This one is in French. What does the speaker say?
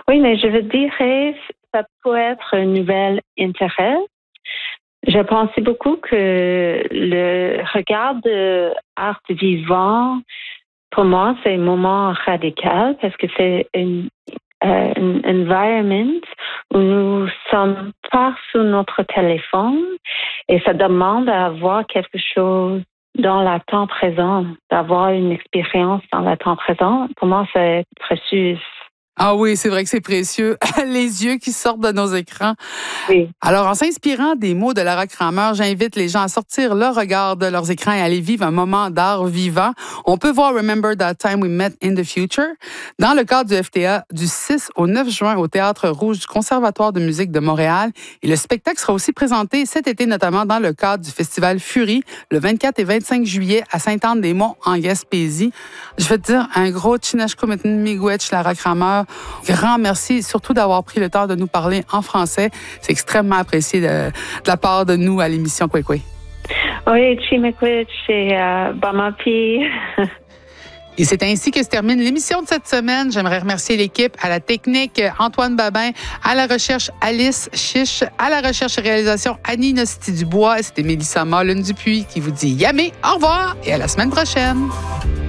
Oui, mais je veux dire, ça peut être un nouvel intérêt. Je pensais beaucoup que le regard de art vivant, pour moi, c'est un moment radical parce que c'est un environment où nous sommes pas sur notre téléphone et ça demande à avoir quelque chose dans le temps présent, d'avoir une expérience dans le temps présent. Pour moi, c'est précieux. Ah oui, c'est vrai que c'est précieux. Les yeux qui sortent de nos écrans. Oui. Alors, en s'inspirant des mots de Lara Kramer, j'invite les gens à sortir leur regard de leurs écrans et à aller vivre un moment d'art vivant. On peut voir Remember That Time We Met in the Future dans le cadre du FTA du 6 au 9 juin au Théâtre Rouge du Conservatoire de musique de Montréal. Et le spectacle sera aussi présenté cet été, notamment dans le cadre du Festival Fury, le 24 et 25 juillet à Sainte-Anne-des-Monts, en Gaspésie. Je veux te dire un gros chinashkumitin miigwech, Lara Kramer. Grand merci, surtout d'avoir pris le temps de nous parler en français. C'est extrêmement apprécié de la part de nous à l'émission Kwekwe. Oui, Chimikwich et Bamapi. Et c'est ainsi que se termine l'émission de cette semaine. J'aimerais remercier l'équipe, à la technique Antoine Babin, à la recherche Alice Chiche, à la recherche et réalisation Annie Nosti-Dubois. C'était Mélissa Malone-Dupuis qui vous dit yamé, au revoir et à la semaine prochaine.